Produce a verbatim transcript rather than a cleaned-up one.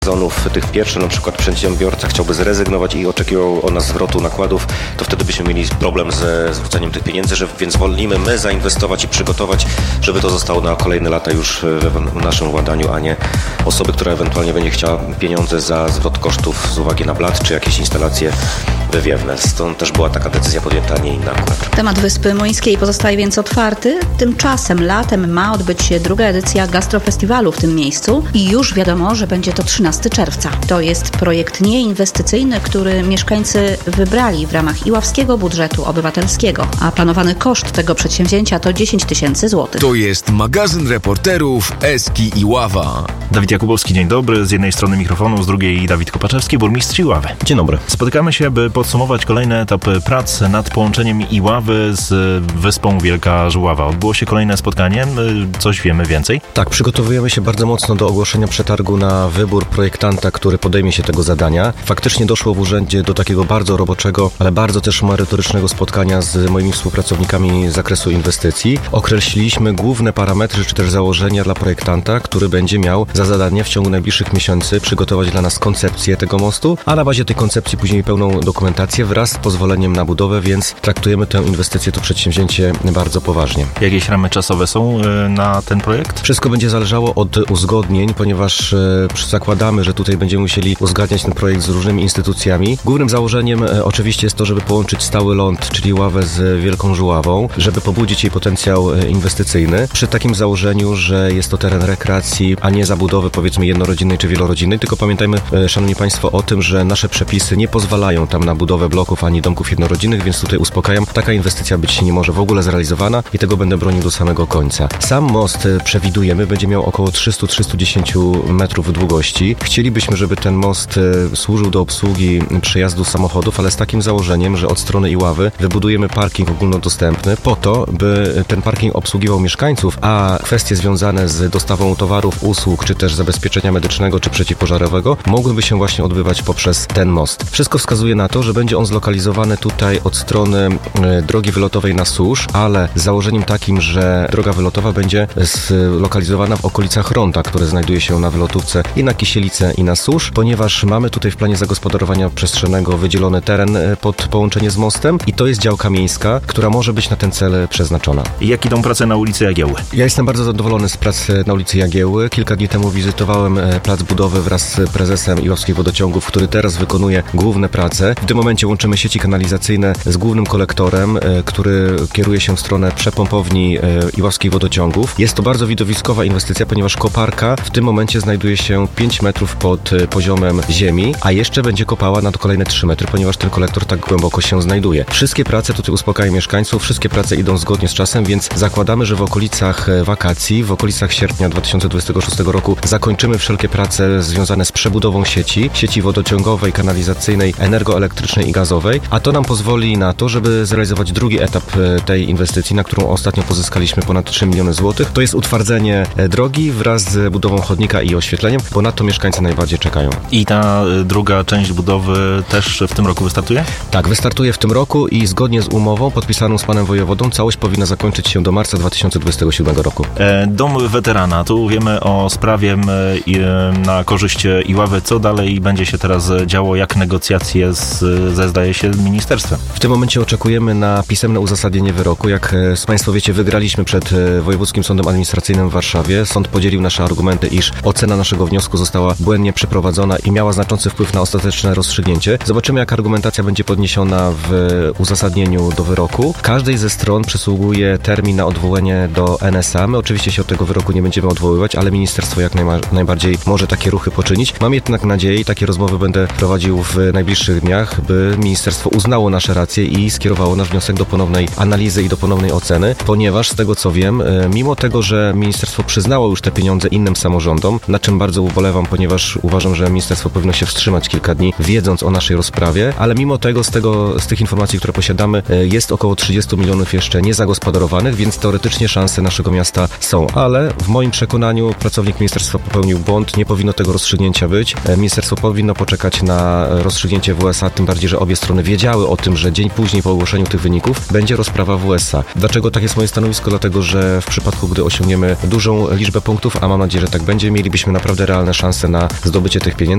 sezonów tych pierwszych, na przykład przedsiębiorca chciałby zrezygnować i oczekiwał od nas zwrotu nakładów, to wtedy byśmy mieli problem ze zwróceniem tych pieniędzy, że więc wolimy my zainwestować i przygotować, żeby to zostało na kolejne lata już w naszym władaniu, a nie osoby, która ewentualnie będzie chciała pieniądze za zwrot kosztów z uwagi na blat czy jakieś instalacje wywiewne. Stąd też była taka decyzja podjęta, a nie inna akurat. Temat Wyspy Młyńskiej pozostaje więc otwarty. Tymczasem latem ma odbyć się druga edycja Gastrofestiwalu w tym miejscu i już wiadomo, że będzie to trzynastego czerwca. To jest projekt nieinwestycyjny, który mieszkańcy wybrali w ramach iławskiego budżetu obywatelskiego, a planowany koszt tego przedsięwzięcia to dziesięć tysięcy złotych. To jest magazyn reporterów Eski Iława. Dawid Jakubowski, dzień dobry. Z jednej strony mikrofonu, z drugiej Dawid Kopaczewski, burmistrz Iławy. Dzień dobry. Spotykamy się, by podsumować kolejny etap prac nad połączeniem Iławy z Wyspą Wielka Żuława. Odbyło się kolejne spotkanie. Coś wiemy więcej? Tak, przygotowujemy się bardzo mocno do ogłoszenia przetargu na wybór projektanta, który podejmie się tego zadania. Faktycznie doszło w urzędzie do takiego bardzo roboczego, ale bardzo też merytorycznego spotkania z moimi współpracownikami z zakresu inwestycji. Określiliśmy główne parametry czy też założenia dla projektanta, który będzie miał za zadanie w ciągu najbliższych miesięcy przygotować dla nas koncepcję tego mostu, a na bazie tej koncepcji później pełną dokumentację wraz z pozwoleniem na budowę, więc traktujemy tę inwestycję, to przedsięwzięcie bardzo poważnie. Jakieś ramy czasowe są na ten projekt? Wszystko będzie zależało od uzgodnień, ponieważ zakładamy, że tutaj będziemy musieli uzgadniać ten projekt z różnymi instytucjami. Głównym założeniem oczywiście jest to, żeby połączyć stały ląd, czyli Iławę z Wielką Żuławą, żeby pobudzić jej potencjał inwestycyjny. Przy takim założeniu, że jest to teren rekreacji, a nie zabudowy powiedzmy jednorodzinnej czy wielorodzinnej, tylko pamiętajmy, szanowni państwo, o tym, że nasze przepisy nie pozwalają tam na budowę bloków ani domków jednorodzinnych, więc tutaj uspokajam, taka inwestycja być nie może w ogóle zrealizowana i tego będę bronił do samego końca. Sam most przewidujemy, będzie miał około trzysta do trzystu dziesięciu metrów długości. Chcielibyśmy, żeby ten most służył do obsługi przejazdu samochodów, ale z takim założeniem, że od strony Iławy wybudujemy parking ogólnodostępny po to, by ten parking obsługiwał mieszkańców, a kwestie związane z dostawą towarów, usług, czy też zabezpieczenia medycznego, czy przeciwpożarowego mogłyby się właśnie odbywać poprzez ten most. Wszystko wskazuje na to, że będzie on zlokalizowany tutaj od strony drogi wylotowej na Susz, ale z założeniem takim, że droga wylotowa będzie zlokalizowana w okolicach ronda, które znajduje się na wylotówce i na Kisielice i na Susz, ponieważ mamy tutaj w planie zagospodarowania przestrzennego wydzielony teren pod połączenie z mostem i to jest działka miejska, która może być na ten cel przeznaczona. I jak idą prace na ulicy Jagiełły? Ja jestem bardzo zadowolony z prac na ulicy Jagiełły. Kilka dni temu wizytowałem plac budowy wraz z prezesem Iławskich Wodociągów, który teraz wykonuje główne prace. W tym momencie łączymy sieci kanalizacyjne z głównym kolektorem, który kieruje się w stronę przepompowni Iławskich Wodociągów. Jest to bardzo widowiskowa inwestycja, ponieważ koparka w tym momencie znajduje się pięć metrów pod poziomem ziemi, a jeszcze będzie kopała na kolejne trzy metry, ponieważ ten kolektor tak głęboko się znajduje. Wszystkie prace, tutaj uspokajają mieszkańców, wszystkie prace idą zgodnie z czasem, więc zakładamy, że w okolicach wakacji, w okolicach sierpnia dwa tysiące dwudziestego szóstego roku zakończymy wszelkie prace związane z przebudową sieci, sieci wodociągowej, kanalizacyjnej, energoelektrycznej i gazowej, a to nam pozwoli na to, żeby zrealizować drugi etap tej inwestycji, na którą ostatnio pozyskaliśmy ponad trzy miliony złotych. To jest utwardzenie drogi wraz z budową chodnika i oświetleniem, bo na to mieszkańcy najbardziej czekają. I ta druga część budowy też w tym roku wystartuje? Tak, wystartuje w tym roku i zgodnie z umową podpisaną z panem wojewodą całość powinna zakończyć się do marca dwa tysiące dwudziestego siódmego roku. E, Dom weterana. Tu wiemy o sprawie e, na korzyść Iławy. Co dalej będzie się teraz działo? Jak negocjacje z, ze, zdaje się, ministerstwem? W tym momencie oczekujemy na pisemne uzasadnienie wyroku. Jak państwo wiecie, wygraliśmy przed Wojewódzkim Sądem Administracyjnym w Warszawie. Sąd podzielił nasze argumenty, iż ocena naszego wniosku została błędnie przeprowadzona i miała znaczący wpływ na ostateczne rozstrzygnięcie. Zobaczymy, jak argumentacja będzie podniesiona w uzasadnieniu do wyroku. Każdej ze stron przysługuje termin na odwołanie do N S A. My oczywiście się od tego wyroku nie będziemy odwoływać, ale ministerstwo jak najma- najbardziej może takie ruchy poczynić. Mam jednak nadzieję i takie rozmowy będę prowadził w najbliższych dniach, by ministerstwo uznało nasze racje i skierowało nasz wniosek do ponownej analizy i do ponownej oceny, ponieważ z tego co wiem, mimo tego, że ministerstwo przyznało już te pieniądze innym samorządom, na czym bardzo ubolewam, ponieważ uważam, że ministerstwo powinno się wstrzymać kilka dni, wiedząc o naszej rozprawie, ale mimo tego z tego, z tych informacji, które posiadamy, jest około trzydzieści milionów jeszcze niezagospodarowanych, więc teoretycznie szanse naszego miasta są, ale w moim przekonaniu pracownik ministerstwa popełnił błąd, nie powinno tego rozstrzygnięcia być. Ministerstwo powinno poczekać na rozstrzygnięcie W S A, tym bardziej, że obie strony wiedziały o tym, że dzień później po ogłoszeniu tych wyników będzie rozprawa W S A. Dlaczego tak jest moje stanowisko? Dlatego, że w przypadku, gdy osiągniemy dużą liczbę punktów, a mam nadzieję, że tak będzie, mielibyśmy naprawdę realne szanse na zdobycie tych pieniędzy.